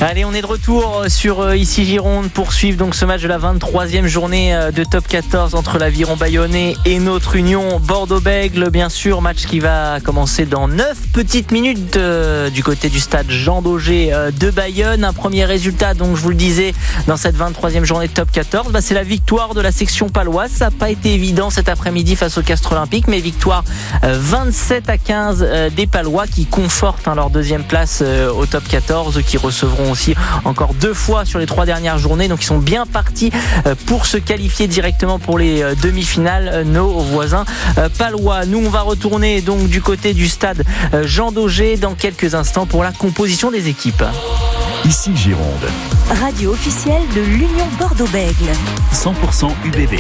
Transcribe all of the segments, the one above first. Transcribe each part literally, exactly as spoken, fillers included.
Allez, on est de retour sur Ici Gironde pour suivre donc ce match de la vingt-troisième journée de top quatorze entre l'Aviron Bayonnais et notre Union Bordeaux-Bègles. Bien sûr, match qui va commencer dans neuf petites minutes euh, du côté du stade Jean Daugé euh, de Bayonne. Un premier résultat, donc je vous le disais, dans cette vingt-troisième journée de top quatorze, bah, c'est la victoire de la section paloise. Ça n'a pas été évident cet après-midi face au Castres Olympique, mais victoire euh, vingt-sept à quinze euh, des Palois qui confortent hein, leur deuxième place euh, au top quatorze, qui recevront aussi encore deux fois sur les trois dernières journées, donc ils sont bien partis pour se qualifier directement pour les demi-finales, nos voisins palois. Nous on va retourner donc du côté du stade Jean Daugé dans quelques instants pour la composition des équipes. Ici Gironde, radio officielle de l'Union Bordeaux-Bègles, cent pour cent U B B.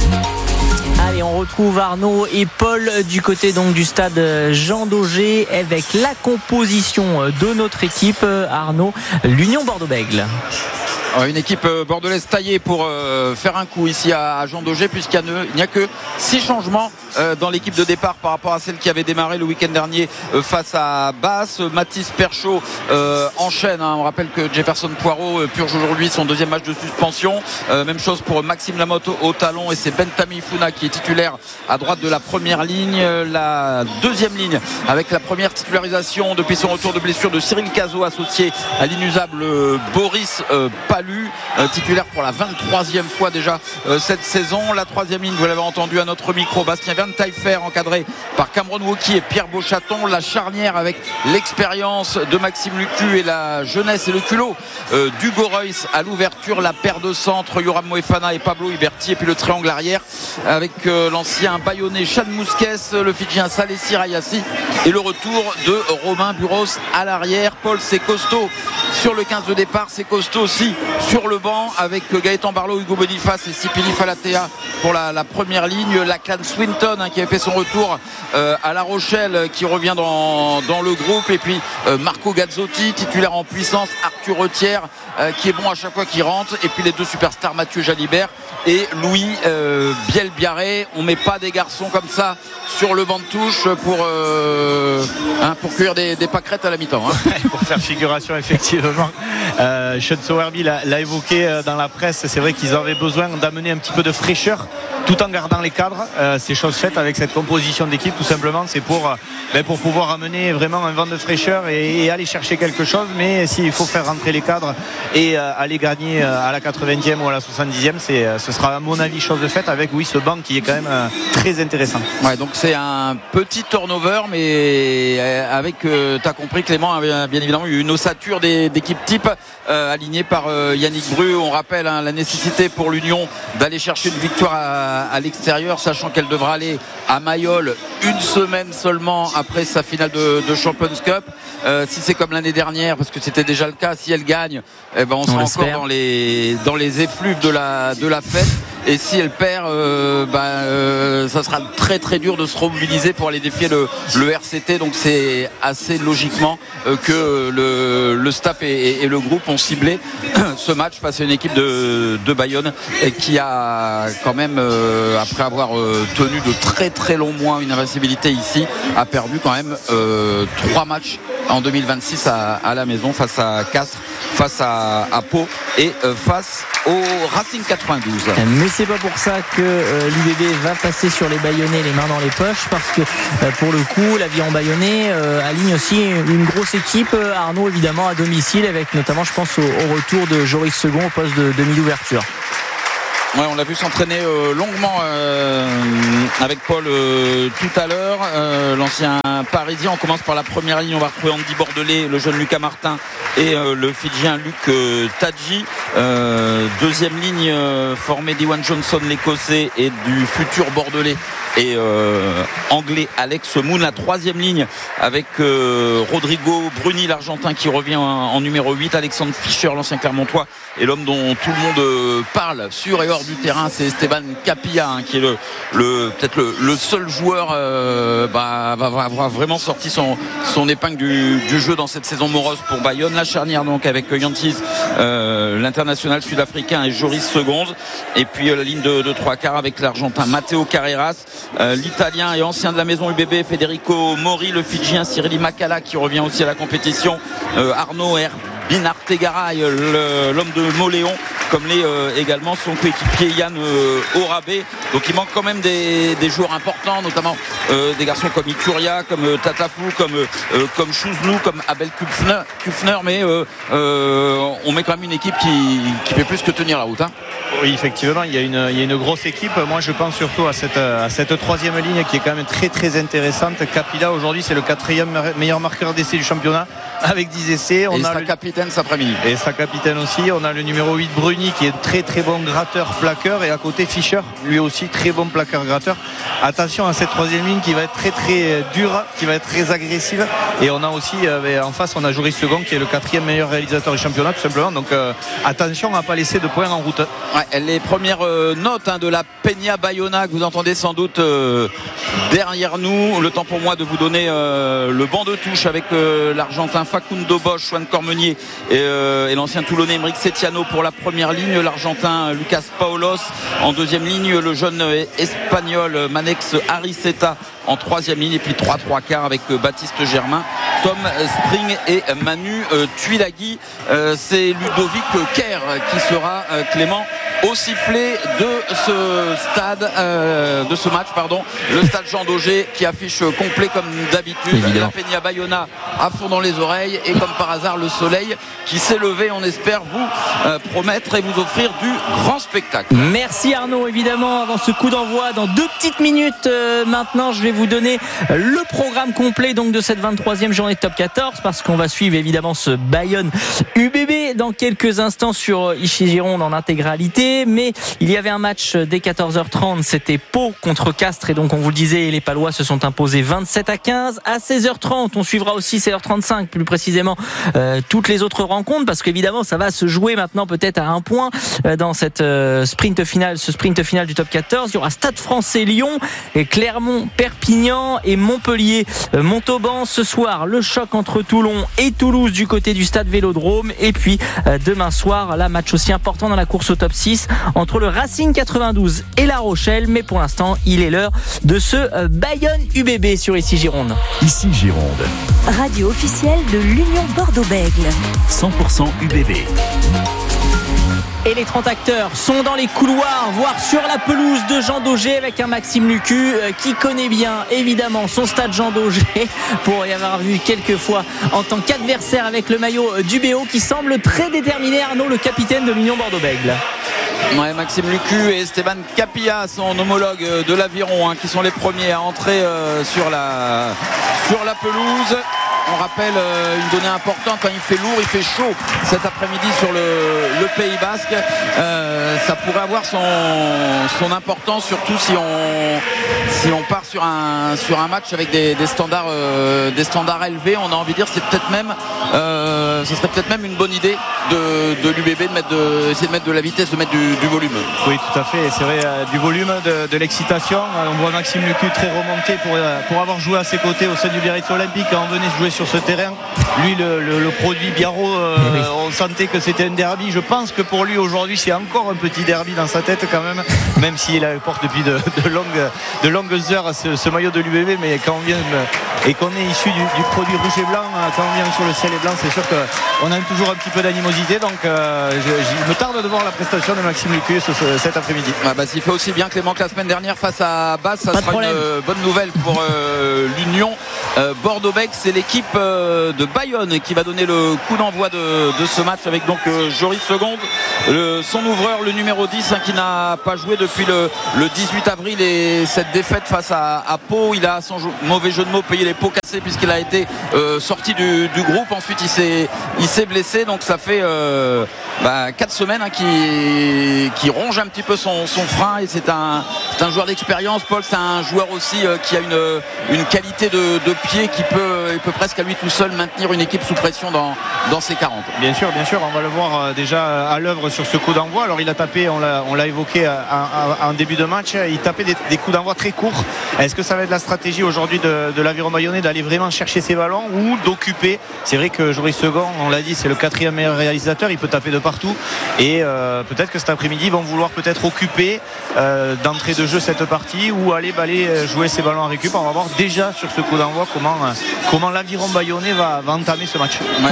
Allez, on retrouve Arnaud et Paul du côté donc du stade Jean Daugé avec la composition de notre équipe. Arnaud, l'Union Bordeaux-Bègles. Une équipe bordelaise taillée pour euh, faire un coup ici à, à Jean Daugé, puisqu'il n'y a, a que six changements euh, dans l'équipe de départ par rapport à celle qui avait démarré le week-end dernier euh, face à Basse. Mathis Perchaud euh, enchaîne, hein. On rappelle que Jefferson Poirot euh, purge aujourd'hui son deuxième match de suspension. Euh, même chose pour Maxime Lamotte au, au talon, et c'est Bentami Founa qui est titulaire à droite de la première ligne. La deuxième ligne avec la première titularisation depuis son retour de blessure de Cyril Cazot, associé à l'inusable euh, Boris euh, Palu, euh, titulaire pour la vingt-troisième fois déjà euh, cette saison. La troisième ligne, vous l'avez entendu à notre micro, Bastien Verne Taillefer encadré par Cameron Wauquiez et Pierre Beauchaton. La charnière avec l'expérience de Maxime Lucu et la jeunesse et le culot euh, d'Hugo Reus à l'ouverture. La paire de centre, Yoram Moefana et Pablo Huberti, et puis le triangle arrière avec euh, l'ancien Bayonnais Chan Mousquet, le Fidjien Salessi Rayassi et le retour de Romain Buros à l'arrière. Paul, c'est costaud sur le quinze de départ, c'est costaud aussi sur le banc avec Gaëtan Barlow, Hugo Boniface et Sipili Falatea pour la, la première ligne. Lachlan Swinton hein, qui avait fait son retour euh, à La Rochelle, qui revient dans, dans le groupe, et puis euh, Marco Gazzotti titulaire en puissance, Arthur Retière euh, qui est bon à chaque fois qu'il rentre, et puis les deux superstars Mathieu Jalibert et Louis euh, Biel-Biarré. On met pas des garçons comme ça sur le banc de touche pour, euh, hein, pour cueillir des, des pâquerettes à la mi-temps hein. Pour faire figuration effectivement. euh, Sean Sowerby l'a, l'a évoqué dans la presse, c'est vrai qu'ils avaient besoin d'amener un petit peu de fraîcheur tout en gardant les cadres. euh, c'est chose faite avec cette composition d'équipe, tout simplement. C'est pour, ben, pour pouvoir amener vraiment un vent de fraîcheur et, et aller chercher quelque chose, mais s'il faut faire rentrer les cadres et euh, aller gagner à la quatre-vingtième ou à la soixante-dixième, c'est, ce sera à mon avis chose de faite, avec oui ce banc qui est quand même euh, très intéressant. Ouais, donc c'est un petit turnover, mais avec euh, tu as compris Clément, bien évidemment une ossature des, d'équipe type euh, alignée par euh, Yannick Bru. On rappelle hein, la nécessité pour l'Union d'aller chercher une victoire à, à l'extérieur, sachant qu'elle devra aller à Mayol une semaine seulement après sa finale de, de Champions Cup. Euh, si c'est comme l'année dernière, parce que c'était déjà le cas, si elle gagne, eh ben on, on sera l'espère. encore dans les dans les effluves de la de la fête. Et si elle perd, euh, bah, euh, ça sera très très dur de se remobiliser pour aller défier le, le R C T. Donc c'est assez logiquement euh, que le, le staff et, et le groupe ont ciblé ce match face à une équipe de, de Bayonne, et qui a quand même, euh, après avoir euh, tenu de très très longs mois une invincibilité ici, a perdu quand même euh, trois matchs en deux mille vingt-six à, à la maison, face à Castres, face à, à Pau et euh, face au Racing quatre-vingt-douze. Mais c'est pas pour ça que euh, l'U B B va passer sur les Bayonnais les mains dans les poches, parce que euh, pour le coup l'Aviron Bayonnais euh, aligne aussi une grosse équipe, euh, Arnaud évidemment à domicile, avec notamment je pense au, au retour de Joris Second au poste de demi d'ouverture. Ouais, on l'a vu s'entraîner euh, longuement euh, avec Paul euh, tout à l'heure, euh, l'ancien Parisien. On commence par la première ligne, on va retrouver Andy Bordelais, le jeune Lucas Martin et euh, le Fidjien Luc euh, Tadji. Euh, deuxième ligne euh, formée d'Iwan Johnson, l'écossais, et du futur Bordelais et euh, anglais Alex Moon. La troisième ligne avec euh, Rodrigo Bruni, l'argentin, qui revient en, en numéro huit, Alexandre Fischer, l'ancien Clermontois, et l'homme dont tout le monde euh, parle sur et hors du terrain, c'est Esteban Capilla, hein, qui est le, le peut-être le, le seul joueur euh, bah, va, va avoir vraiment sorti son, son épingle du, du jeu dans cette saison morose pour Bayonne. La charnière donc avec Yantis, euh, l'international sud-africain, et Joris Segonde, et puis euh, la ligne de, de trois quarts avec l'Argentin Matteo Carreras, euh, l'Italien et ancien de la maison U B B Federico Mori, le Fidjien Cyrili Makala, qui revient aussi à la compétition, euh, Arnaud Binartegaray, l'homme de Moléon, comme l'est euh, également son coéquipier Yann euh, Orabé. Donc il manque quand même des, des joueurs importants, notamment euh, des garçons comme Ituria, comme euh, Tatlafou, comme euh, comme Chouznou, comme Abel Kufner, Kufner mais euh, euh, on met quand même une équipe qui, qui fait plus que tenir la route. Hein. Oui, effectivement, il y a une, il y a une grosse équipe. Moi, je pense surtout à cette, à cette troisième ligne qui est quand même très très intéressante. Capilla aujourd'hui, c'est le quatrième meilleur marqueur d'essai du championnat avec dix essais. On et a sa le... capitaine cet après-midi. Et sa capitaine aussi. On a le numéro huit Bruni qui est très très bon gratteur plaqueur, et à côté Fischer, lui aussi très bon plaqueur gratteur. Attention à cette troisième ligne qui va être très très dure, qui va être très agressive. Et on a aussi euh, en face, on a Joris Second qui est le quatrième meilleur réalisateur du championnat tout simplement. Donc euh, attention à ne pas laisser de points en route. Ouais, les premières euh, notes hein, de la Peña Bayona que vous entendez sans doute euh, derrière nous. Le temps pour moi de vous donner euh, le banc de touche avec euh, l'Argentin Facundo Bosch, Juan Cormenier et, euh, et l'ancien Toulonnais Emeric Setiano pour la première ligne, l'Argentin Lucas Paulos en deuxième ligne, le jeune Espagnol Manex Ariceta en troisième ligne, et puis trois trois quarts avec Baptiste Germain, Tom Spring et Manu Tuilagi. Euh, c'est Ludovic Kerr qui sera euh, Clément au sifflet de ce stade, euh, de ce match, pardon, le stade Jean Daugé qui affiche complet comme d'habitude. La Peña Bayona à fond dans les oreilles, et comme par hasard le soleil qui s'est levé, on espère vous euh, promettre et vous offrir du grand spectacle. Merci Arnaud, évidemment avant ce coup d'envoi dans deux petites minutes euh, maintenant je vais vous donner le programme complet donc de cette vingt-troisième journée de Top quatorze, parce qu'on va suivre évidemment ce Bayonne U B B dans quelques instants sur Issy-Gironde en intégralité, mais il y avait un match dès quatorze heures trente, c'était Pau contre Castres, et donc on vous le disait, les Palois se sont imposés vingt-sept à quinze. À seize heures trente on suivra aussi seize heures trente-cinq plus précisément euh, toutes les autres rencontres, parce qu'évidemment ça va se jouer maintenant peut-être à un point euh, dans cette euh, sprint finale, ce sprint final du Top quatorze. Il y aura Stade Français Lyon et Clermont Perpignan et Montpellier euh, Montauban ce soir, le choc entre Toulon et Toulouse du côté du stade Vélodrome, et puis euh, demain soir là, match aussi important dans la course au top six entre le Racing quatre-vingt-douze et La Rochelle, mais pour l'instant il est l'heure de ce euh, Bayonne U B B sur Issy-Gironde. Issy-Gironde, radio officielle de l'Union Bordeaux-Bègles, cent pour cent U B B. Et les trente acteurs sont dans les couloirs, voire sur la pelouse de Jean Daugé, avec un Maxime Lucu euh, qui connaît bien évidemment son stade Jean Daugé pour y avoir vu quelques fois en tant qu'adversaire avec le maillot du B O, qui semble très déterminé. Arnaud, le capitaine de l'Union Bordeaux-Bègles. Ouais, Maxime Lucu et Esteban Capilla, son homologue de l'Aviron, hein, qui sont les premiers à entrer euh, sur la sur la pelouse. On rappelle euh, une donnée importante, quand il fait lourd, il fait chaud cet après-midi sur le, le Pays Basque. Euh, ça pourrait avoir son, son importance, surtout si on, si on part sur un, sur un match avec des, des, standards, euh, des standards élevés. On a envie de dire c'est peut-être même, euh, ce serait peut-être même une bonne idée de, de l'U B B de mettre de, essayer de mettre de la vitesse, de mettre du, du volume. Oui, tout à fait. C'est vrai, euh, du volume, de, de l'excitation. On voit Maxime Lucu très remonté pour, euh, pour avoir joué à ses côtés au sein du Biarritz Olympique quand on venait jouer sur ce terrain. Lui, le, le, le produit Biarro, euh, oui. On sentait que c'était un derby. Je pense que pour lui aujourd'hui, c'est encore un petit derby dans sa tête quand même, même s'il porte depuis de, de, longues, de longues heures ce, ce maillot de l'U B B. Mais quand on vient et qu'on est issu du, du produit rouge et blanc, quand on vient sur le ciel et blanc, c'est sûr qu'on a toujours un petit peu d'animosité. Donc euh, je, je me tarde de voir la prestation de Maxime Lucu ce, ce, cet après-midi. Ah bah, s'il fait aussi bien Clément que la semaine dernière face à Basse, ça Pas sera une bonne nouvelle pour euh, l'Union euh, Bordeaux-Bègles. C'est l'équipe euh, de Bayonne qui va donner le coup d'envoi de, de ce match avec donc euh, Joris Seconde, le, son ouvreur, le numéro dix, hein, qui n'a pas joué depuis le, le dix-huit avril et cette défaite face à, à Pau. Il a, sans mauvais jeu de mots, payé les pots cassés puisqu'il a été euh, sorti du, du groupe. Ensuite il s'est, il s'est blessé, donc ça fait euh, bah, quatre semaines hein, qui, qui ronge un petit peu son, son frein, et c'est un, c'est un joueur d'expérience. Paul, c'est un joueur aussi euh, qui a une, une qualité de, de pied qui peut, il peut presque à lui tout seul maintenir une équipe sous pression dans, dans ses quarante. Bien sûr, bien sûr, on va le voir euh, déjà à l'œuvre sur ce coup d'envoi. Alors il a tapé, on l'a, on l'a évoqué en début de match, il tapait des, des coups d'envoi très courts. Est-ce que ça va être la stratégie aujourd'hui de, de l'Aviron Bayonnais d'aller vraiment chercher ses ballons ou d'occuper? C'est vrai que Joris Second, on l'a dit, c'est le quatrième meilleur réalisateur, il peut taper de partout, et euh, peut-être que cet après-midi ils vont vouloir peut-être occuper euh, d'entrée de jeu cette partie ou aller, bah, aller jouer ses ballons en récup. On va voir déjà sur ce coup d'envoi comment, euh, comment l'Aviron Bayonnais va, va entamer ce match. Ouais, et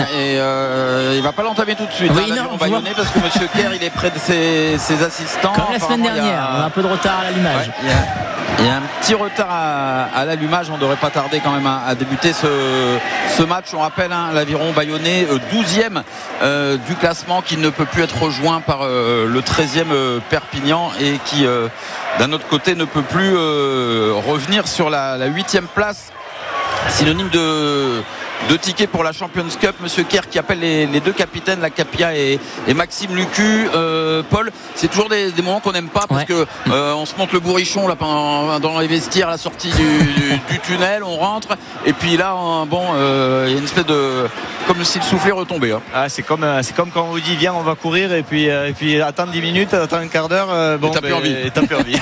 euh, il va pas l'entamer tout de suite. Oui, hein, non, Bayonnais, parce que Monsieur Kerr, il est près de ses, ses assistants. Comme la semaine dernière, a... on a un peu de retard à l'allumage. Ouais, il, y a, il y a un petit retard à, à l'allumage. On ne devrait pas tarder quand même à, à débuter ce, ce match. On rappelle hein, l'Aviron Bayonnais, douzième euh, du classement, qui ne peut plus être rejoint par euh, le treizième euh, Perpignan et qui, euh, d'un autre côté, ne peut plus euh, revenir sur la, la huitième place. Synonyme de, de ticket pour la Champions Cup. Monsieur Kerr qui appelle les, les deux capitaines, la Capia et, et Maxime Lucu. Euh, Paul, c'est toujours des, des moments qu'on n'aime pas parce ouais. que euh, on se monte le bourrichon là pendant, dans les vestiaires, la sortie du, du, du tunnel, on rentre et puis là, on, bon, il euh, y a une espèce de comme si le soufflet retombait. Hein. Ah, c'est comme c'est comme quand on vous dit viens, on va courir et puis euh, et puis attendre dix minutes, attendre un quart d'heure. Euh, bon, et t'as ben, plus envie. Et t'as plus envie.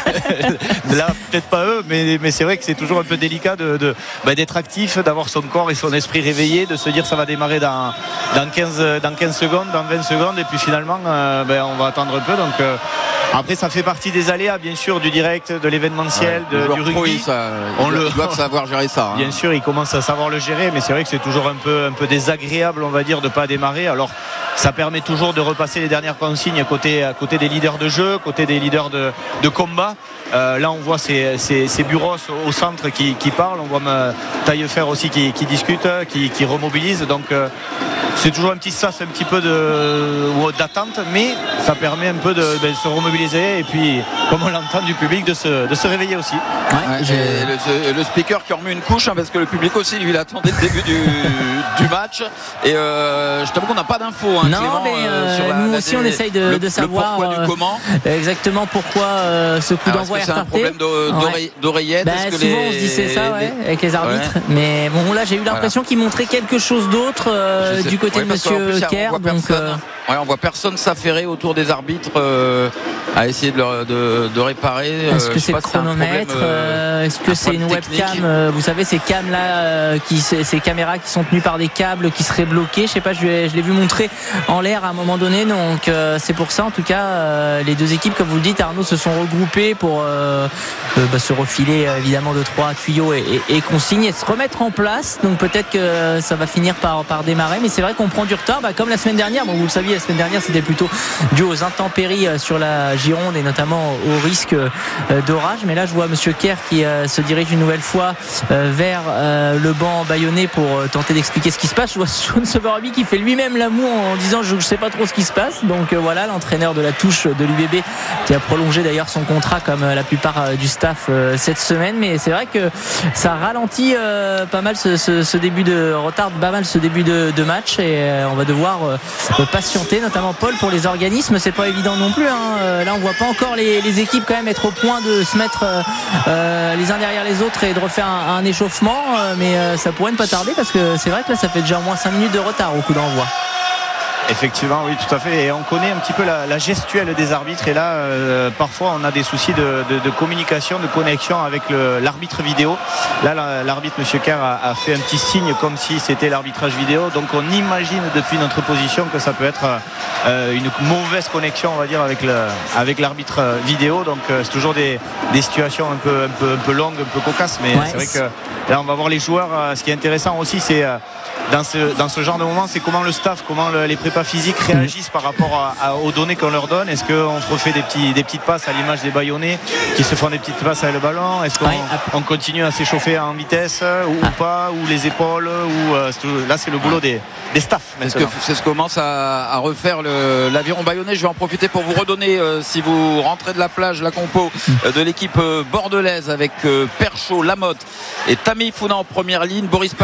Là, peut-être pas eux, mais mais c'est vrai que c'est toujours un peu délicat de, de bah, d'être actif, d'avoir son corps et son esprit réveillé, de se dire ça va démarrer dans, dans, quinze, dans quinze secondes, dans vingt secondes et puis finalement euh, ben, on va attendre un peu donc euh, après ça fait partie des aléas bien sûr du direct, de l'événementiel, ouais, de, du rugby. Pro, ça, on le doit savoir gérer ça. Hein. Bien sûr, il commence à savoir le gérer, mais c'est vrai que c'est toujours un peu, un peu désagréable on va dire de pas démarrer. Alors ça permet toujours de repasser les dernières consignes côté, côté des leaders de jeu, côté des leaders de, de combat. Euh, là on voit ces, ces, ces bureaux au centre qui, qui parlent, on voit Taillefer aussi qui, qui discute, qui, qui remobilise, donc euh, c'est toujours un petit sas un petit peu de, d'attente, mais ça permet un peu de, de se remobiliser et puis comme on l'entend du public de se, de se réveiller aussi. Ouais, ouais, le, le speaker qui remet une couche hein, parce que le public aussi lui il attendait le début du, du match et euh, je t'avoue qu'on n'a pas d'infos hein, non Clément, mais euh, sur la, nous aussi la, on essaye de, le, de savoir le pourquoi du comment exactement pourquoi euh, ce coup d'envoi est, est retardé. C'est un problème d'oreille, d'oreillette. Bah, souvent les, on se dit c'est ça ouais, les... avec les arbitres ouais. Mais bon là j'ai eu l'impression voilà. qu'il montrait quelque chose d'autre euh, du côté ouais, de Monsieur Kerr donc euh... ouais, on voit personne s'affairer autour des arbitres euh, à essayer de, leur, de, de réparer. Est-ce que c'est le chronomètre euh, Est-ce que c'est une webcam euh, vous savez ces cams là euh, qui, ces caméras qui sont tenues par des câbles qui seraient bloqués, je sais pas, je, je l'ai vu montrer en l'air à un moment donné, donc euh, c'est pour ça en tout cas euh, les deux équipes comme vous le dites Arnaud se sont regroupées pour euh, euh, bah, se refiler euh, évidemment deux trois tuyaux et, et, et consignes et se remettre en place, donc peut-être que ça va finir par, par démarrer, mais c'est vrai qu'on prend du retard bah, comme la semaine dernière, bon vous le saviez la semaine dernière c'était plutôt dû aux intempéries sur la Gironde et notamment au risque d'orage, mais là je vois Monsieur Kerr qui euh, se dirige une nouvelle fois euh, vers euh, le banc bayonnais pour euh, tenter d'expliquer ce qui se passe. Je vois Sean Sowerby qui fait lui-même la moue en disant je ne sais pas trop ce qui se passe, donc euh, voilà l'entraîneur de la touche de l'U B B qui a prolongé d'ailleurs son contrat comme euh, la plupart euh, du staff euh, cette semaine, mais c'est vrai que ça ralentit euh, pas mal ce, ce, ce début de retard pas mal ce début de, de match et euh, on va devoir euh, patienter notamment Paul pour les organismes, c'est pas évident non plus hein. euh, là on voit pas encore les, les équipes quand même être au point de se mettre euh, euh, les uns derrière les autres et de refaire un, un échauffement euh, mais euh, ça pourrait ne pas tarder parce que c'est vrai que là ça fait déjà au moins cinq minutes de retard au coup d'envoi. Effectivement, oui, tout à fait. Et on connaît un petit peu la, la gestuelle des arbitres. Et là, euh, parfois, on a des soucis de, de, de communication, de connexion avec le, l'arbitre vidéo. Là, la, l'arbitre, Monsieur Kerr, a, a fait un petit signe comme si c'était l'arbitrage vidéo. Donc, on imagine depuis notre position que ça peut être euh, une mauvaise connexion, on va dire, avec, le, avec l'arbitre vidéo. Donc, euh, c'est toujours des, des situations un peu, un peu, un peu longues, un peu cocasses. Mais ouais, c'est vrai que là, on va voir les joueurs. Ce qui est intéressant aussi, c'est euh, dans ce, dans ce genre de moment, c'est comment le staff, comment le, les prépas physiques réagissent par rapport à, à, aux données qu'on leur donne. Est-ce qu'on se refait des, petits, des petites passes à l'image des Bayonnais qui se font des petites passes avec le ballon? Est-ce qu'on ouais, on continue à s'échauffer en vitesse ou ah. pas, ou les épaules ou, euh, là c'est le boulot des, des staffs. C'est ce, que, c'est ce que commence à, à refaire le, l'Aviron Bayonnais. Je vais en profiter pour vous redonner euh, si vous rentrez de la plage la compo euh, de l'équipe euh, bordelaise avec euh, Perchaud, Lamotte et Tammy Founa en première ligne, Boris